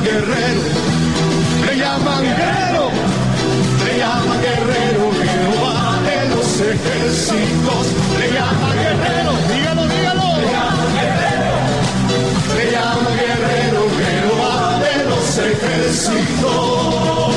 guerrero, me llaman guerrero, me llaman guerrero, Jehová de los ejércitos, me llaman guerrero, dígalo, dígalo, me llaman guerrero, me llaman guerrero, Jehová de los ejércitos.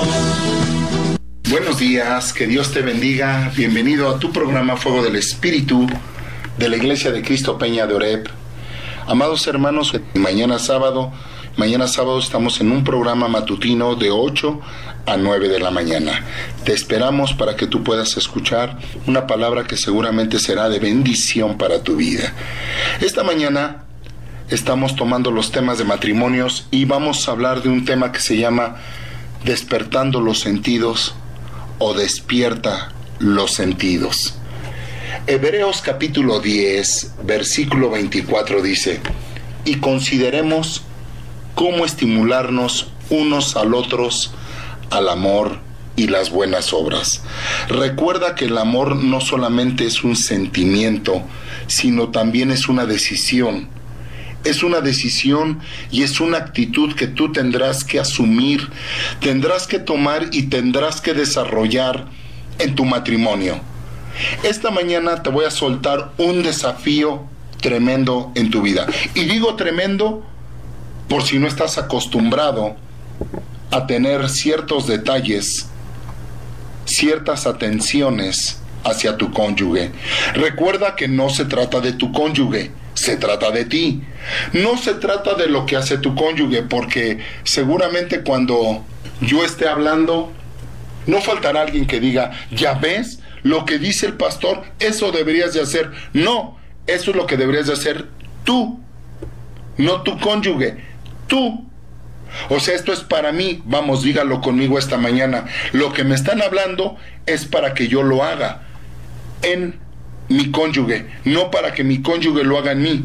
Buenos días, que Dios te bendiga. Bienvenido a tu programa Fuego del Espíritu de la Iglesia de Cristo Peña de Oreb. Amados hermanos, mañana sábado estamos en un programa matutino de 8 a 9 de la mañana. Te esperamos para que tú puedas escuchar una palabra que seguramente será de bendición para tu vida. Esta mañana estamos tomando los temas de matrimonios y vamos a hablar de un tema que se llama despertando los sentidos o despierta los sentidos. Hebreos capítulo 10, versículo 24 dice: y consideremos cómo estimularnos unos al otros al amor y las buenas obras. Recuerda que el amor no solamente es un sentimiento, sino también es una decisión. Es una decisión y es una actitud que tú tendrás que asumir, tendrás que tomar y tendrás que desarrollar en tu matrimonio. Esta mañana te voy a soltar un desafío tremendo en tu vida. Y digo tremendo por si no estás acostumbrado a tener ciertos detalles, ciertas atenciones hacia tu cónyuge. Recuerda que no se trata de tu cónyuge, se trata de ti. No se trata de lo que hace tu cónyuge, porque seguramente cuando yo esté hablando, no faltará alguien que diga: ya ves, lo que dice el pastor, eso deberías de hacer. No, eso es lo que deberías de hacer tú, no tu cónyuge, tú. O sea, esto es para mí. Vamos, dígalo conmigo esta mañana. Lo que me están hablando es para que yo lo haga en mi cónyuge, no para que mi cónyuge lo haga en mí.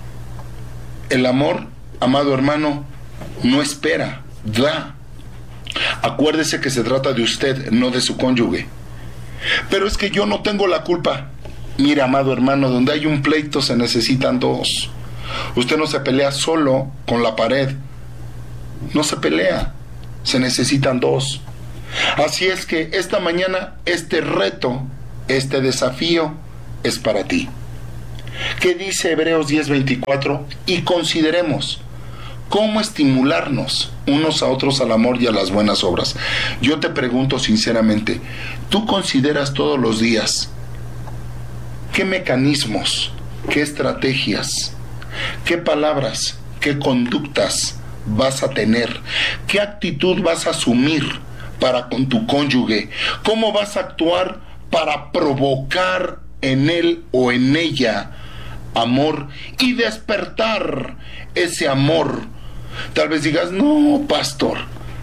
El amor, amado hermano, no espera, da. Acuérdese que se trata de usted, no de su cónyuge. Pero es que yo no tengo la culpa. Mira, amado hermano, donde hay un pleito se necesitan dos. Usted no se pelea solo con la pared. No se pelea, se necesitan dos. Así es que esta mañana este reto, este desafío es para ti. ¿Qué dice Hebreos 10:24? Y consideremos cómo estimularnos unos a otros al amor y a las buenas obras. Yo te pregunto sinceramente, ¿tú consideras todos los días qué mecanismos, qué estrategias, qué palabras, qué conductas vas a tener, qué actitud vas a asumir para con tu cónyuge, cómo vas a actuar para provocar en él o en ella amor y despertar ese amor? Tal vez digas: no, pastor,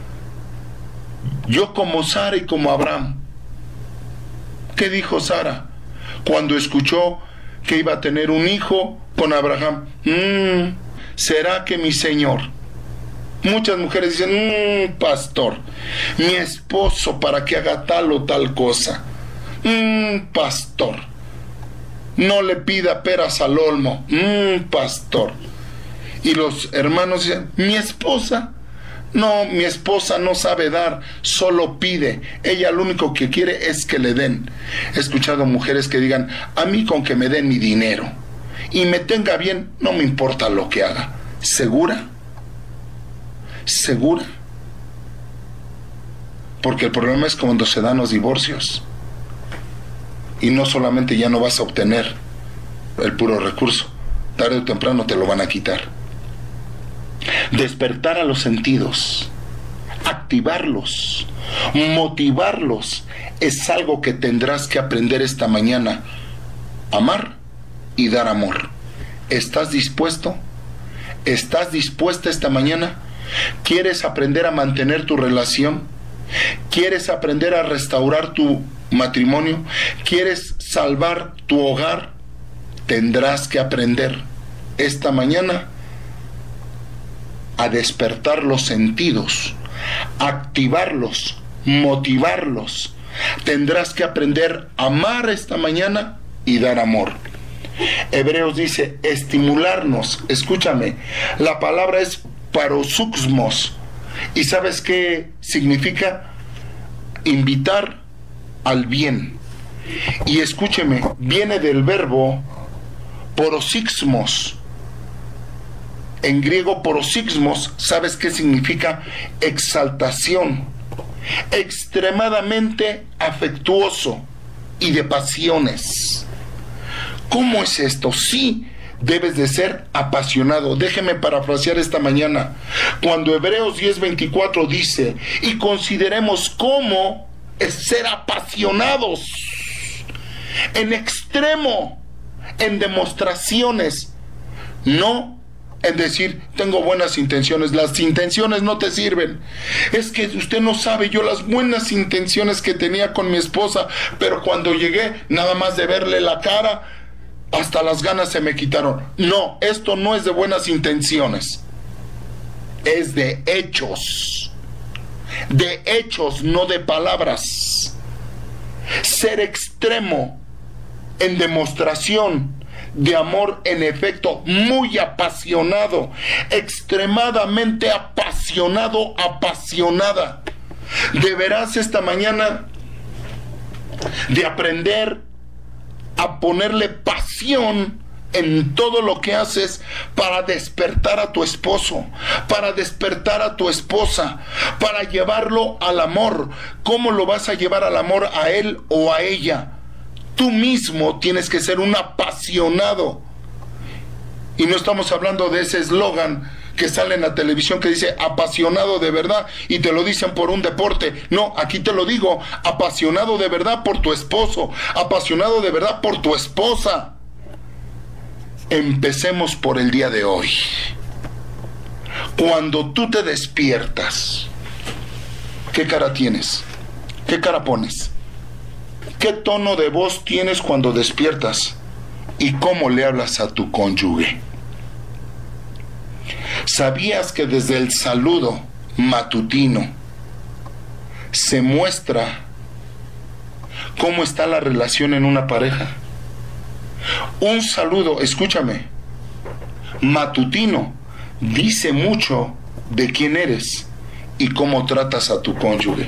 yo como Sara y como Abraham. ¿Qué dijo Sara cuando escuchó que iba a tener un hijo con Abraham? ¿Será que mi señor? Muchas mujeres dicen: pastor, mi esposo para que haga tal o tal cosa. Pastor, no le pida peras al olmo. Pastor. Y los hermanos dicen: mi esposa no sabe dar, solo pide. Ella lo único que quiere es que le den. He escuchado mujeres que digan: a mí con que me den mi dinero y me tenga bien, no me importa lo que haga. ¿Segura? ¿Segura? Porque el problema es cuando se dan los divorcios. Y no solamente ya no vas a obtener el puro recurso, tarde o temprano te lo van a quitar. Despertar a los sentidos, activarlos, motivarlos, es algo que tendrás que aprender esta mañana. Amar y dar amor. ¿Estás dispuesto? ¿Estás dispuesta esta mañana? ¿Quieres aprender a mantener tu relación? ¿Quieres aprender a restaurar tu matrimonio? ¿Quieres salvar tu hogar? Tendrás que aprender esta mañana a despertar los sentidos, activarlos, motivarlos. Tendrás que aprender a amar esta mañana y dar amor. Hebreos dice estimularnos. Escúchame, la palabra es paroxysmos. ¿Y sabes qué significa? Invitar al bien. Y escúcheme, viene del verbo paroxysmos. En griego, paroxysmos, ¿sabes qué significa? Exaltación, extremadamente afectuoso y de pasiones. ¿Cómo es esto? Sí, debes de ser apasionado. Déjeme parafrasear esta mañana. Cuando Hebreos 10:24 dice, y consideremos cómo es ser apasionados en extremo, en demostraciones, no en decir, tengo buenas intenciones. Las intenciones no te sirven. Es que usted no sabe yo las buenas intenciones que tenía con mi esposa, pero cuando llegué, nada más de verle la cara, hasta las ganas se me quitaron. No, esto no es de buenas intenciones. Es de hechos. De hechos, no de palabras. Ser extremo en demostración de amor, en efecto, muy apasionado, extremadamente apasionado, apasionada. Deberás esta mañana de aprender a ponerle pasión en todo lo que haces para despertar a tu esposo, para despertar a tu esposa, para llevarlo al amor. ¿Cómo lo vas a llevar al amor a él o a ella? Tú mismo tienes que ser un apasionado. Y no estamos hablando de ese eslogan que sale en la televisión que dice apasionado de verdad y te lo dicen por un deporte. No, aquí te lo digo, apasionado de verdad por tu esposo, apasionado de verdad por tu esposa. Empecemos por el día de hoy. Cuando tú te despiertas, ¿qué cara tienes? ¿Qué cara pones? ¿Qué tono de voz tienes cuando despiertas? ¿Y cómo le hablas a tu cónyuge? ¿Sabías que desde el saludo matutino se muestra cómo está la relación en una pareja? Un saludo, escúchame, matutino, dice mucho de quién eres y cómo tratas a tu cónyuge.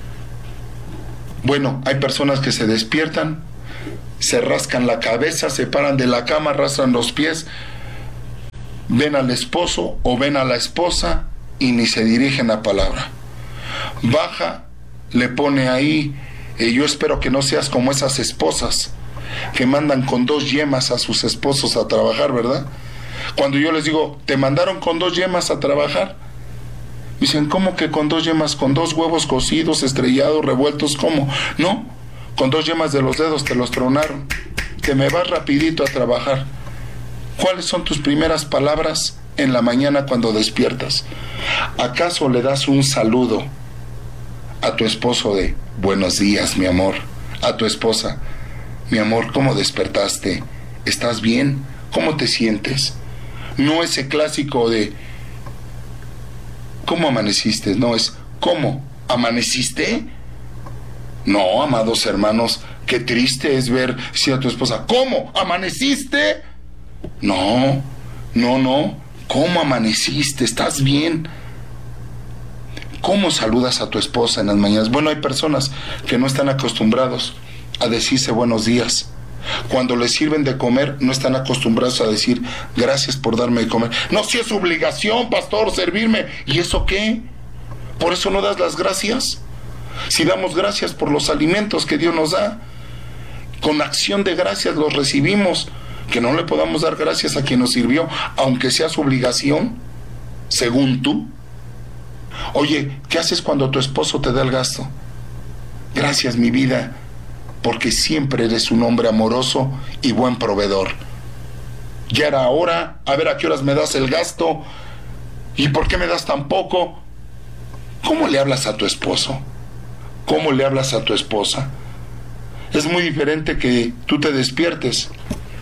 Bueno, hay personas que se despiertan, se rascan la cabeza, se paran de la cama, arrastran los pies, ven al esposo o ven a la esposa y ni se dirigen a palabra. Baja, le pone ahí, yo espero que no seas como esas esposas que mandan con 2 yemas a sus esposos a trabajar, ¿verdad? Cuando yo les digo, ¿te mandaron con 2 yemas a trabajar? Dicen, ¿cómo que con 2 yemas? Con 2 huevos cocidos, estrellados, revueltos, ¿cómo? No, con 2 yemas de los dedos te los tronaron. Te me vas rapidito a trabajar. ¿Cuáles son tus primeras palabras en la mañana cuando despiertas? ¿Acaso le das un saludo a tu esposo de buenos días, mi amor? A tu esposa, mi amor, ¿cómo despertaste? ¿Estás bien? ¿Cómo te sientes? No ese clásico de ¿cómo amaneciste? No, es ¿cómo? ¿Amaneciste? No, amados hermanos, qué triste es ver si a tu esposa, ¿cómo? ¿Amaneciste? No, ¿cómo amaneciste? ¿Estás bien? ¿Cómo saludas a tu esposa en las mañanas? Bueno, hay personas que no están acostumbrados a decirse buenos días. Cuando les sirven de comer, no están acostumbrados a decir gracias por darme de comer. No, si es su obligación, pastor, servirme. ¿Y eso qué? ¿Por eso no das las gracias? Si damos gracias por los alimentos que Dios nos da, con acción de gracias los recibimos. Que no le podamos dar gracias a quien nos sirvió, aunque sea su obligación, según tú. Oye, ¿qué haces cuando tu esposo te da el gasto? Gracias, mi vida, porque siempre eres un hombre amoroso y buen proveedor. Ya era hora, a ver a qué horas me das el gasto, y por qué me das tan poco. ¿Cómo le hablas a tu esposo? ¿Cómo le hablas a tu esposa? Es muy diferente que tú te despiertes.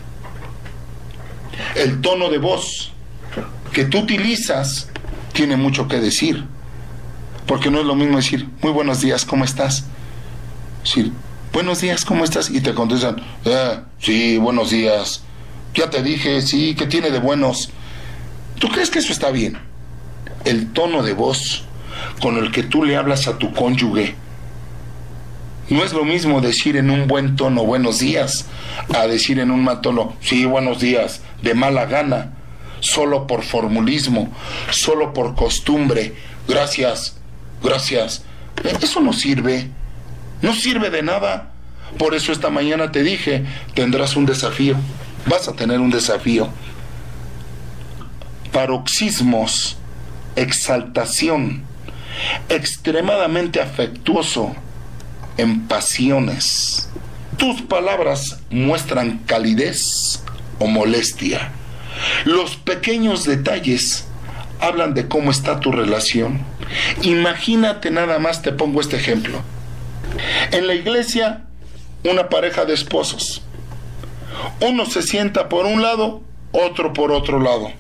El tono de voz que tú utilizas tiene mucho que decir, porque no es lo mismo decir muy buenos días, ¿cómo estás? Decir buenos días, ¿cómo estás? Y te contestan sí, buenos días, ya te dije, sí, ¿qué tiene de buenos? ¿Tú crees que eso está bien? el tono de voz con el que tú le hablas a tu cónyuge. No es lo mismo decir en un buen tono buenos días a decir en un mal tono sí, buenos días, de mala gana, solo por formulismo, solo por costumbre. Gracias, gracias. Eso no sirve de nada. Por eso esta mañana te dije, tendrás un desafío, vas a tener un desafío. Paroxismos, exaltación, extremadamente afectuoso, en pasiones. Tus palabras muestran calidez o molestia. Los pequeños detalles hablan de cómo está tu relación. Imagínate nada más, te pongo este ejemplo. En la iglesia, una pareja de esposos. Uno se sienta por un lado, otro por otro lado.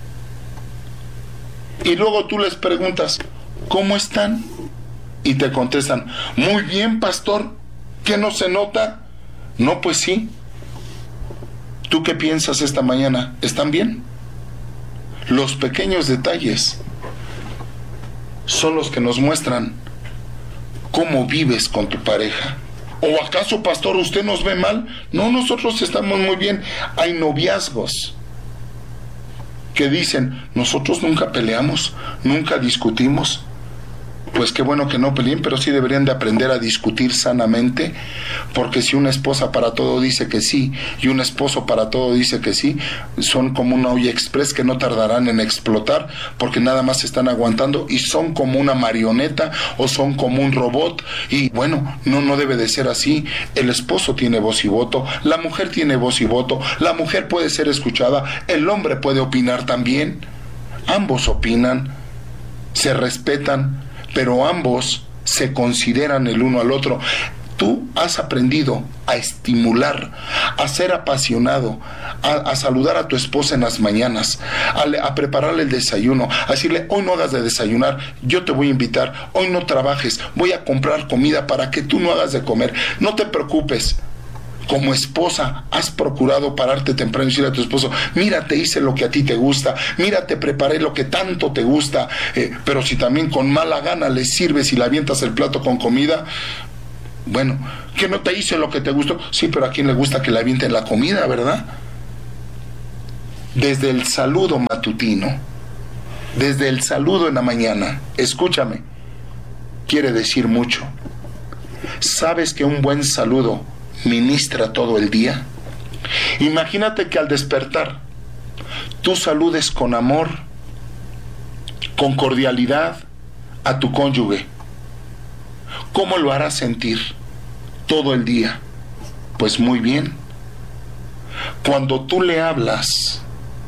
Y luego tú les preguntas, ¿cómo están? Y te contestan, muy bien, pastor, ¿qué no se nota? No, pues sí. ¿Tú qué piensas esta mañana? ¿Están bien? Los pequeños detalles son los que nos muestran cómo vives con tu pareja. ¿O acaso, pastor, usted nos ve mal? No, nosotros estamos muy bien. Hay noviazgos que dicen, nosotros nunca peleamos, nunca discutimos. Pues qué bueno que no peleen, pero sí deberían de aprender a discutir sanamente, porque si una esposa para todo dice que sí y un esposo para todo dice que sí, son como una olla express que no tardarán en explotar, porque nada más se están aguantando y son como una marioneta o son como un robot. Y bueno, no debe de ser así. El esposo tiene voz y voto, la mujer tiene voz y voto, la mujer puede ser escuchada, el hombre puede opinar también. Ambos opinan, se respetan, pero ambos se consideran el uno al otro. Tú has aprendido a estimular, a ser apasionado, a saludar a tu esposa en las mañanas, a prepararle el desayuno, a decirle, hoy no hagas de desayunar, yo te voy a invitar, hoy no trabajes, voy a comprar comida para que tú no hagas de comer, no te preocupes. Como esposa, has procurado pararte temprano y decirle a tu esposo, mira, te hice lo que a ti te gusta, mira, te preparé lo que tanto te gusta, pero si también con mala gana le sirves y le avientas el plato con comida, bueno, que no te hice lo que te gustó, sí, pero a quién le gusta que le avienten la comida, ¿verdad? Desde el saludo matutino, desde el saludo en la mañana, escúchame, quiere decir mucho. ¿Sabes que un buen saludo ministra todo el día? Imagínate que al despertar tú saludes con amor, con cordialidad a tu cónyuge. ¿Cómo lo harás sentir todo el día? Pues muy bien. Cuando tú le hablas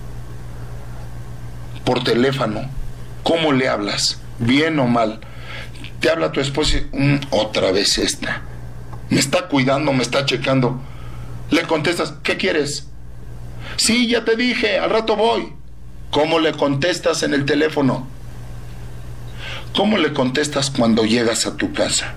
por teléfono, ¿cómo le hablas? ¿Bien o mal? Te habla tu esposa y otra vez esta. Me está cuidando, me está checando. Le contestas, ¿qué quieres? Sí, ya te dije, al rato voy. ¿Cómo le contestas en el teléfono? ¿Cómo le contestas cuando llegas a tu casa?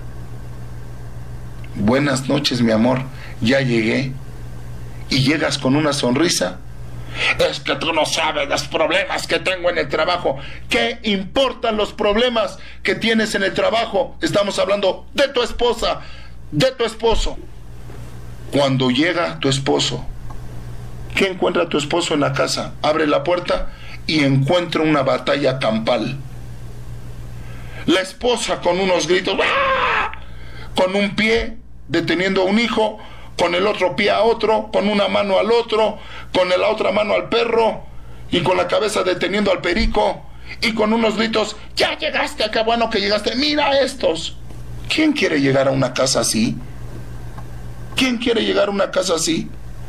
Buenas noches, mi amor, ya llegué. ¿Y llegas con una sonrisa? Es que tú no sabes los problemas que tengo en el trabajo. ¿Qué importan los problemas que tienes en el trabajo? Estamos hablando de tu esposa, de tu esposo. Cuando llega tu esposo, ¿qué encuentra tu esposo en la casa? Abre la puerta y encuentra una batalla campal. La esposa con unos gritos, ¡ah!, con un pie deteniendo a un hijo, con el otro pie a otro, con una mano al otro, con la otra mano al perro y con la cabeza deteniendo al perico y con unos gritos, ya llegaste, qué bueno que llegaste, mira estos. ¿Quién quiere llegar a una casa así? ¿Quién quiere llegar a una casa así?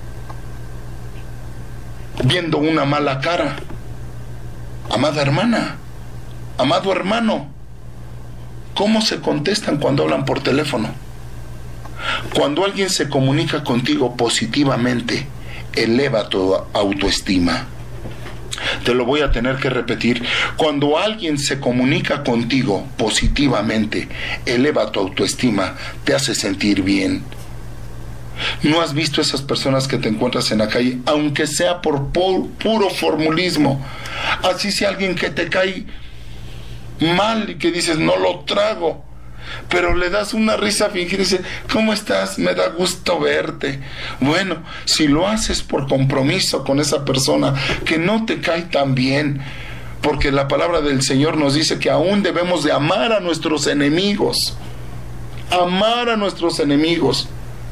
Viendo una mala cara. Amada hermana, amado hermano, ¿cómo se contestan cuando hablan por teléfono? Cuando alguien se comunica contigo positivamente, eleva tu autoestima. Te lo voy a tener que repetir. Cuando alguien se comunica contigo positivamente, eleva tu autoestima, te hace sentir bien. ¿No has visto esas personas que te encuentras en la calle, aunque sea por puro formulismo? Así sea alguien que te cae mal y que dices, no lo trago, pero le das una risa fingida y dices, ¿cómo estás? Me da gusto verte. Bueno, si lo haces por compromiso con esa persona que no te cae tan bien, porque la palabra del Señor nos dice que aún debemos de amar a nuestros enemigos. Amar a nuestros enemigos.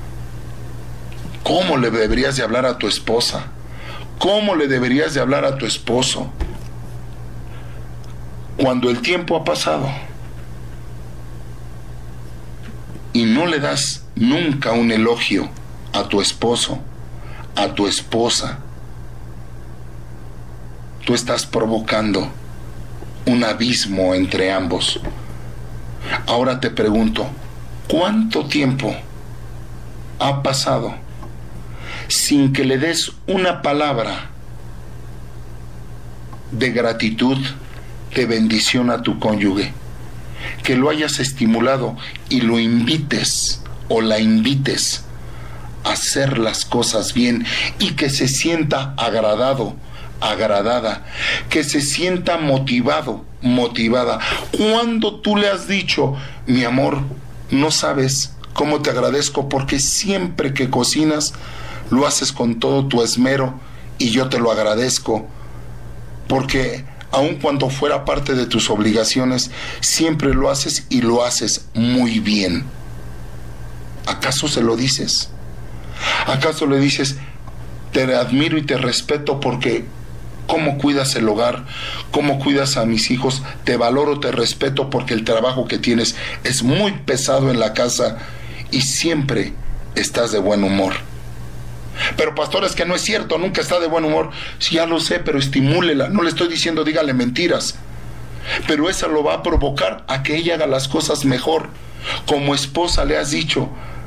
¿Cómo le deberías de hablar a tu esposa? ¿Cómo le deberías de hablar a tu esposo? Cuando el tiempo ha pasado y no le das nunca un elogio a tu esposo, a tu esposa, tú estás provocando un abismo entre ambos. Ahora te pregunto, ¿cuánto tiempo ha pasado sin que le des una palabra de gratitud, de bendición a tu cónyuge? Que lo hayas estimulado y lo invites o la invites a hacer las cosas bien y que se sienta agradado, agradada, que se sienta motivado, motivada. Cuando tú le has dicho, mi amor, no sabes cómo te agradezco porque siempre que cocinas lo haces con todo tu esmero y yo te lo agradezco porque aun cuando fuera parte de tus obligaciones, siempre lo haces y lo haces muy bien. ¿Acaso se lo dices? ¿Acaso le dices, te admiro y te respeto porque cómo cuidas el hogar, cómo cuidas a mis hijos, te valoro, te respeto porque el trabajo que tienes es muy pesado en la casa y siempre estás de buen humor? Pero pastor, es que no es cierto, nunca está de buen humor. Sí, ya lo sé, pero estimúlela. No le estoy diciendo dígale mentiras, pero eso lo va a provocar a que ella haga las cosas mejor. Como esposa le has dicho,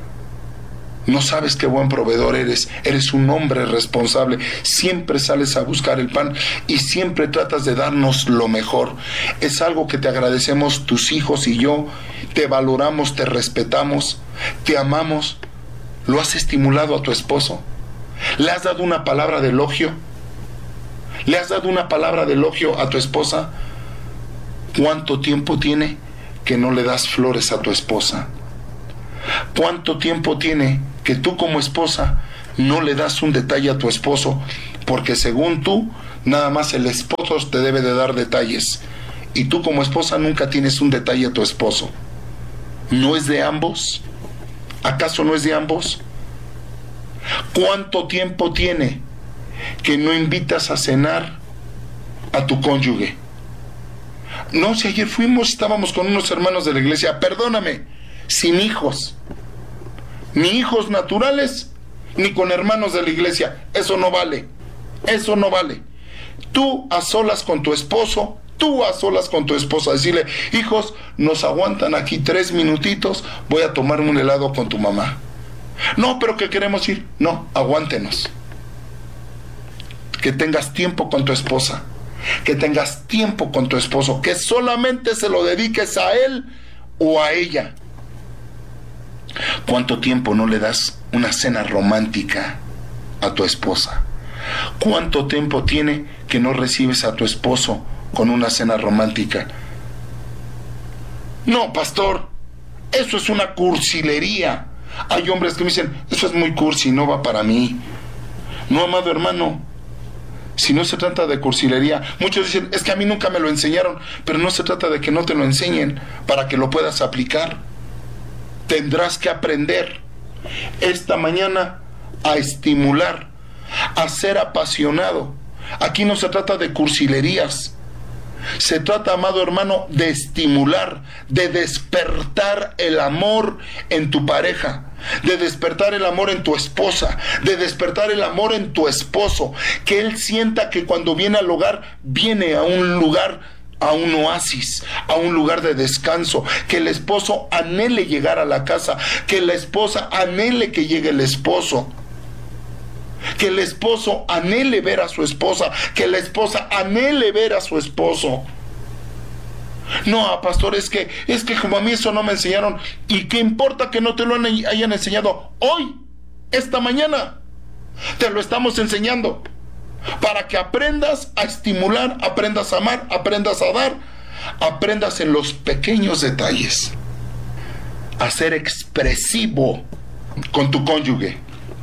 no sabes qué buen proveedor eres un hombre responsable, siempre sales a buscar el pan y siempre tratas de darnos lo mejor. Es algo que te agradecemos tus hijos y yo, te valoramos, te respetamos, te amamos. ¿Lo has estimulado a tu esposo? ¿Le has dado una palabra de elogio? ¿Le has dado una palabra de elogio a tu esposa? ¿Cuánto tiempo tiene que no le das flores a tu esposa? ¿Cuánto tiempo tiene que tú como esposa no le das un detalle a tu esposo? Porque según tú, nada más el esposo te debe de dar detalles. Y tú como esposa nunca tienes un detalle a tu esposo. ¿No es de ambos? ¿Acaso no es de ambos? ¿Cuánto tiempo tiene que no invitas a cenar a tu cónyuge? No, si ayer estábamos con unos hermanos de la iglesia, perdóname, sin hijos, ni hijos naturales, ni con hermanos de la iglesia. Eso no vale, eso no vale. Tú a solas con tu esposo, tú a solas con tu esposa, decirle, hijos, nos aguantan aquí 3 minutitos, voy a tomarme un helado con tu mamá. No, pero que queremos ir. No, aguántenos. Que tengas tiempo con tu esposa, que tengas tiempo con tu esposo, que solamente se lo dediques a él o a ella. ¿Cuánto tiempo no le das una cena romántica a tu esposa? ¿Cuánto tiempo tiene que no recibes a tu esposo con una cena romántica? No, pastor, eso es una cursilería. Hay hombres que me dicen, eso es muy cursi, no va para mí. No, amado hermano, si no se trata de cursilería. Muchos dicen, es que a mí nunca me lo enseñaron, pero no se trata de que no te lo enseñen para que lo puedas aplicar. Tendrás que aprender esta mañana a estimular, a ser apasionado. Aquí no se trata de cursilerías. Se trata, amado hermano, de estimular, de despertar el amor en tu pareja, de despertar el amor en tu esposa, de despertar el amor en tu esposo, que él sienta que cuando viene al hogar, viene a un lugar, a un oasis, a un lugar de descanso, que el esposo anhele llegar a la casa, que la esposa anhele que llegue el esposo, que el esposo anhele ver a su esposa, que la esposa anhele ver a su esposo. No, pastor, es que como a mí eso no me enseñaron. ¿Y qué importa que no te lo hayan enseñado hoy, esta mañana? Te lo estamos enseñando para que aprendas a estimular, aprendas a amar, aprendas a dar, aprendas en los pequeños detalles a ser expresivo con tu cónyuge.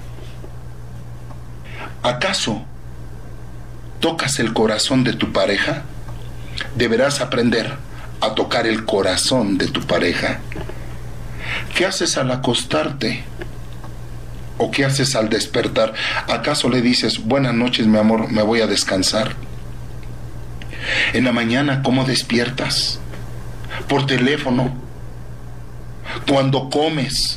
¿Acaso tocas el corazón de tu pareja? Deberás aprender a tocar el corazón de tu pareja. ¿Qué haces al acostarte? ¿O qué haces al despertar? ¿Acaso le dices, buenas noches, mi amor, me voy a descansar? En la mañana, ¿cómo despiertas? Por teléfono. Cuando comes.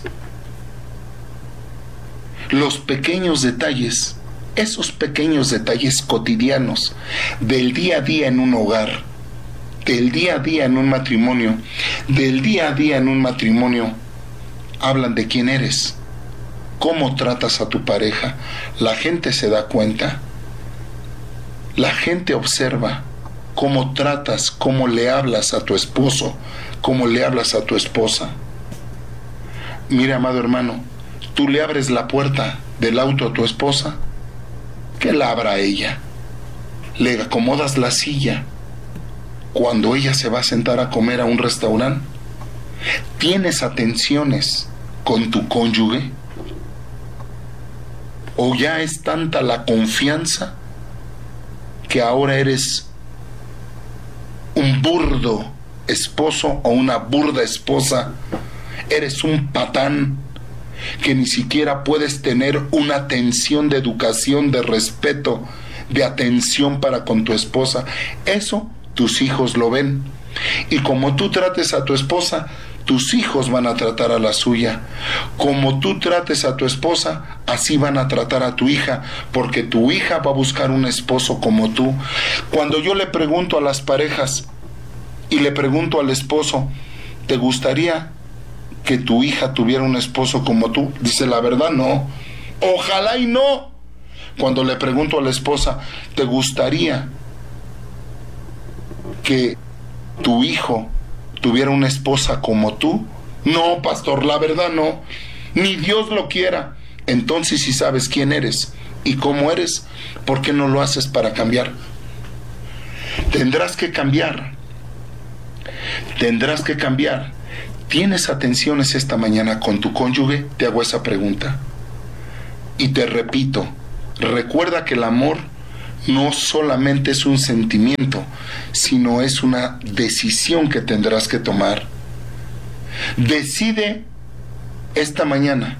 Los pequeños detalles, esos pequeños detalles cotidianos del día a día en un hogar, del día a día en un matrimonio, del día a día en un matrimonio, hablan de quién eres. ¿Cómo tratas a tu pareja? La gente se da cuenta. La gente observa cómo tratas, cómo le hablas a tu esposo, cómo le hablas a tu esposa. Mira, amado hermano, tú le abres la puerta del auto a tu esposa, que la abra ella. Le acomodas la silla cuando ella se va a sentar a comer a un restaurante. ¿Tienes atenciones con tu cónyuge? ¿O ya es tanta la confianza que ahora eres un burdo esposo o una burda esposa? Eres un patán que ni siquiera puedes tener una atención de educación, de respeto, de atención para con tu esposa. Eso tus hijos lo ven. Y como tú trates a tu esposa, tus hijos van a tratar a la suya. Como tú trates a tu esposa, así van a tratar a tu hija, porque tu hija va a buscar un esposo como tú. Cuando yo le pregunto a las parejas y le pregunto al esposo, ¿te gustaría que tu hija tuviera un esposo como tú? Dice, la verdad, no. Ojalá y no. Cuando le pregunto a la esposa, ¿te gustaría que tu hijo tuviera una esposa como tú? No, pastor, la verdad no. Ni Dios lo quiera. Entonces, si sabes quién eres y cómo eres, ¿por qué no lo haces para cambiar? Tendrás que cambiar. Tendrás que cambiar. ¿Tienes atenciones esta mañana con tu cónyuge? Te hago esa pregunta. Y te repito, recuerda que el amor no solamente es un sentimiento, sino es una decisión que tendrás que tomar. Decide esta mañana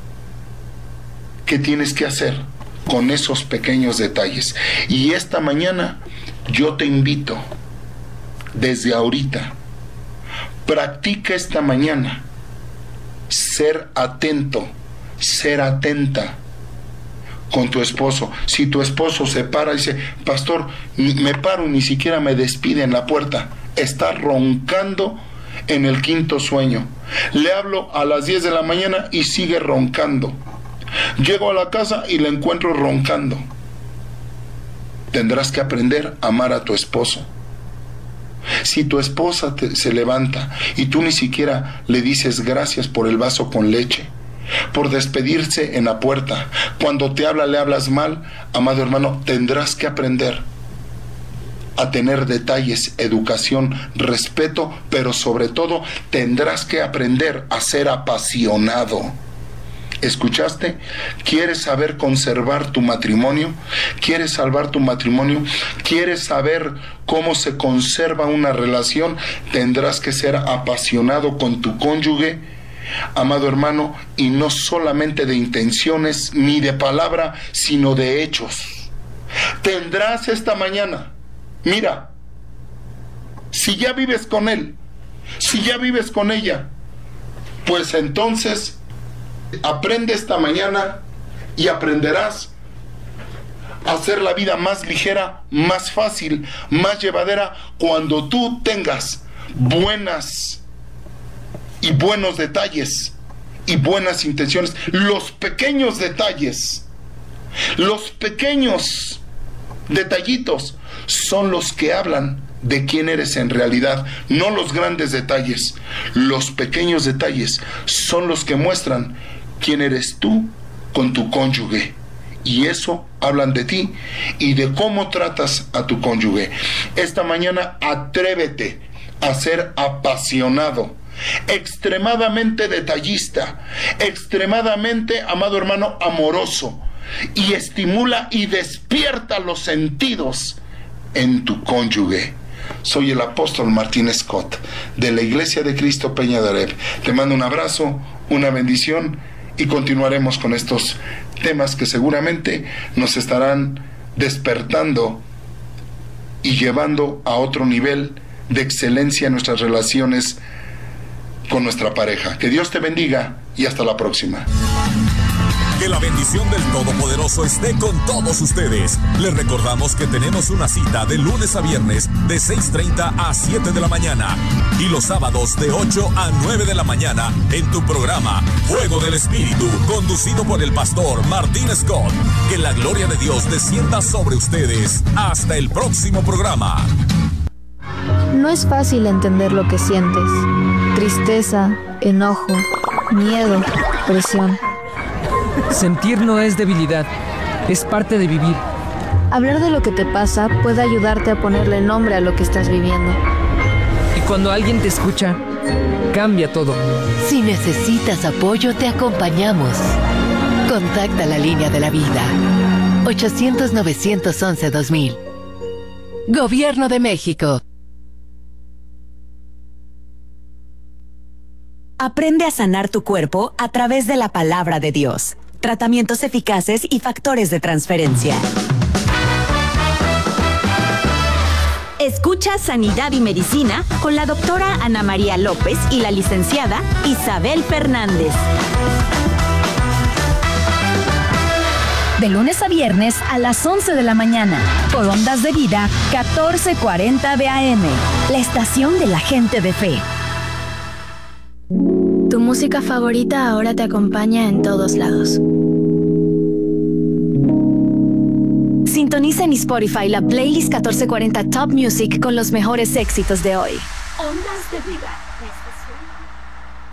qué tienes que hacer con esos pequeños detalles. Y esta mañana yo te invito, desde ahorita, practica esta mañana ser atento, ser atenta con tu esposo. Si tu esposo se para y dice, pastor, me paro y ni siquiera me despide en la puerta, está roncando en el quinto sueño. Le hablo a las 10 de la mañana y sigue roncando. Llego a la casa y le encuentro roncando. Tendrás que aprender a amar a tu esposo. Si tu esposa se levanta y tú ni siquiera le dices gracias por el vaso con leche, por despedirse en la puerta, cuando te habla le hablas mal, amado hermano, tendrás que aprender a tener detalles, educación, respeto, pero sobre todo tendrás que aprender a ser apasionado. ¿Escuchaste? ¿Quieres saber conservar tu matrimonio? ¿Quieres salvar tu matrimonio? ¿Quieres saber cómo se conserva una relación? Tendrás que ser apasionado con tu cónyuge, amado hermano, y no solamente de intenciones ni de palabra, sino de hechos. Tendrás esta mañana, mira, si ya vives con él, si ya vives con ella, pues entonces aprende esta mañana y aprenderás a hacer la vida más ligera, más fácil, más llevadera, cuando tú tengas buenos detalles y buenas intenciones. Los pequeños detalles, los pequeños detallitos son los que hablan de quién eres en realidad, no los grandes detalles. Los pequeños detalles son los que muestran quién eres tú con tu cónyuge. y eso hablan de ti y de cómo tratas a tu cónyuge. Esta mañana atrévete a ser apasionado, extremadamente detallista, extremadamente, amado hermano, amoroso, y estimula y despierta los sentidos en tu cónyuge. Soy el apóstol Martín Scott, de la Iglesia de Cristo Peña de Oreb. Te mando un abrazo, una bendición, y continuaremos con estos temas que seguramente nos estarán despertando y llevando a otro nivel de excelencia en nuestras relaciones con nuestra pareja. Que Dios te bendiga y hasta la próxima. Que la bendición del Todopoderoso esté con todos ustedes. Les recordamos que tenemos una cita de lunes a viernes de 6:30 a 7 de la mañana y los sábados de 8 a 9 de la mañana en tu programa Fuego del Espíritu, conducido por el pastor Martín Scott. Que la gloria de Dios descienda sobre ustedes. Hasta el próximo programa. No es fácil entender lo que sientes. Tristeza, enojo, miedo, presión. Sentir no es debilidad, es parte de vivir. Hablar de lo que te pasa puede ayudarte a ponerle nombre a lo que estás viviendo. Y cuando alguien te escucha, cambia todo. Si necesitas apoyo, te acompañamos. Contacta la línea de la vida. 800-911-2000. Gobierno de México. Aprende a sanar tu cuerpo a través de la palabra de Dios. Tratamientos eficaces y factores de transferencia. Escucha Sanidad y Medicina con la doctora Ana María López y la licenciada Isabel Fernández. De lunes a viernes a las 11 de la mañana, por Ondas de Vida 1440 de AM, la estación de la gente de fe. Tu música favorita ahora te acompaña en todos lados. Sintoniza en Spotify la playlist 1440 Top Music con los mejores éxitos de hoy. Ondas de Vida.